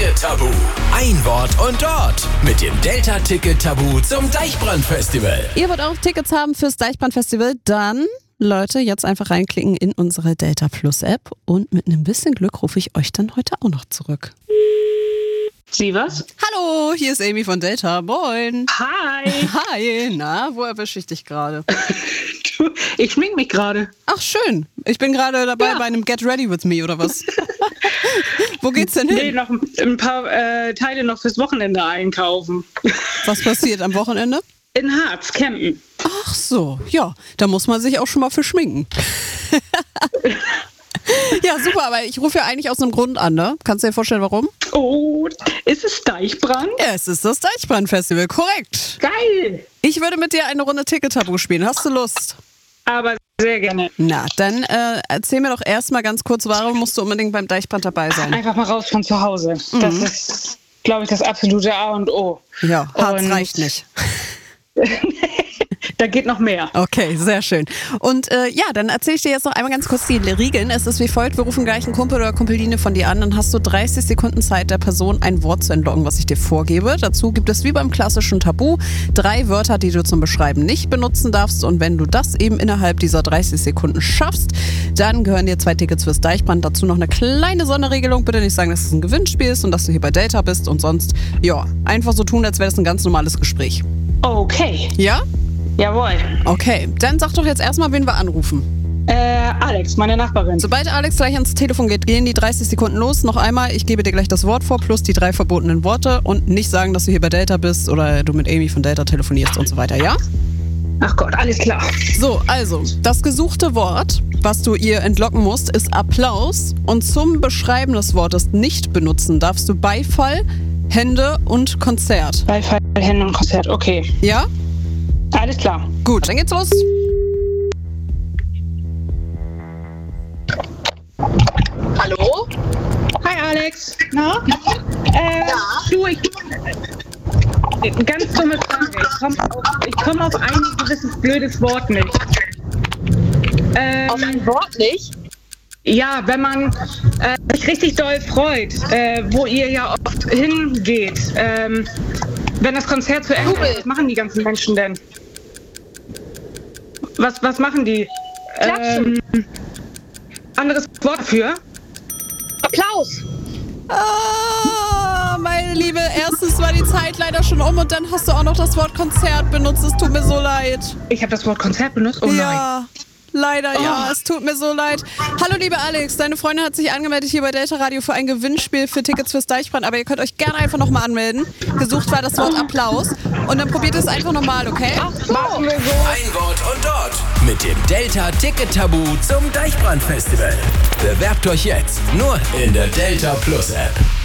Delta-Ticket-Tabu. Ein Wort und dort mit dem Delta-Ticket-Tabu zum Deichbrand-Festival. Ihr wollt auch Tickets haben fürs Deichbrand-Festival? Dann, Leute, jetzt einfach reinklicken in unsere Delta Plus App und mit einem bisschen Glück rufe ich euch dann heute auch noch zurück. Sie was? Hallo, hier ist Amy von Delta. Moin. Hi. Hi, na, wo erwische ich dich gerade? Ich schmink mich gerade. Ach, schön. Ich bin gerade dabei bei einem Get Ready With Me, oder was? Wo geht's denn hin? Nee, noch ein paar Teile noch fürs Wochenende einkaufen. Was passiert am Wochenende? In Harz, campen. Ach so, ja, da muss man sich auch schon mal für schminken. Ja, super, aber ich rufe ja eigentlich aus einem Grund an, ne? Kannst du dir vorstellen, warum? Oh, ist es Deichbrand? Ja, es ist das Deichbrand-Festival, korrekt. Geil. Ich würde mit dir eine Runde Ticket-Tabu spielen. Hast du Lust? Aber sehr gerne. Na, dann erzähl mir doch erstmal ganz kurz, warum musst du unbedingt beim Deichbrand dabei sein? Einfach mal raus von zu Hause. Das ist, glaube ich, das absolute A und O. Ja, Harz reicht nicht. Da geht noch mehr. Okay, sehr schön. Und ja, dann erzähle ich dir jetzt noch einmal ganz kurz die Regeln. Es ist wie folgt, wir rufen gleich einen Kumpel oder Kumpeline von dir an, dann hast du 30 Sekunden Zeit, der Person ein Wort zu entlocken, was ich dir vorgebe. Dazu gibt es wie beim klassischen Tabu 3 Wörter, die du zum Beschreiben nicht benutzen darfst. Und wenn du das eben innerhalb dieser 30 Sekunden schaffst, dann gehören dir 2 Tickets fürs Deichbrand. Dazu noch eine kleine Sonderregelung. Bitte nicht sagen, dass es ein Gewinnspiel ist und dass du hier bei Delta bist und sonst, ja, einfach so tun, als wäre das ein ganz normales Gespräch. Okay. Ja? Jawohl. Okay, dann sag doch jetzt erstmal, wen wir anrufen. Alex, meine Nachbarin. Sobald Alex gleich ans Telefon geht, gehen die 30 Sekunden los. Noch einmal, ich gebe dir gleich das Wort vor, plus die 3 verbotenen Worte und nicht sagen, dass du hier bei Delta bist oder du mit Amy von Delta telefonierst und so weiter, ja? Ach Gott, alles klar. So, also, das gesuchte Wort, was du ihr entlocken musst, ist Applaus. Und zum Beschreiben des Wortes nicht benutzen darfst du Beifall, Hände und Konzert. Beifall, Hände und Konzert, okay. Ja? Alles klar. Gut, dann geht's los. Hallo? Hi Alex. Na? Du, ganz dumme Frage. Ich komm auf ein gewisses blödes Wort nicht. Auf ein Wort nicht? Ja, wenn man sich richtig doll freut, wo ihr ja oft hingeht, wenn das Konzert zu Ende ist, was machen die ganzen Menschen denn? Was machen die? Klatschen. Anderes Wort dafür? Applaus. Ah, meine Liebe, erstens war die Zeit leider schon um und dann hast du auch noch das Wort Konzert benutzt. Es tut mir so leid. Ich habe das Wort Konzert benutzt? Oh nein. Ja, leider ja, es tut mir so leid. Hallo liebe Alex, deine Freundin hat sich angemeldet hier bei Delta Radio für ein Gewinnspiel für Tickets fürs Deichbrand, aber ihr könnt euch gerne einfach nochmal anmelden. Gesucht war das Wort Applaus und dann probiert es einfach nochmal, okay? Machen wir so. Ein Wort und dort mit dem Delta-Ticket-Tabu zum Deichbrand-Festival. Bewerbt euch jetzt nur in der Delta Plus App.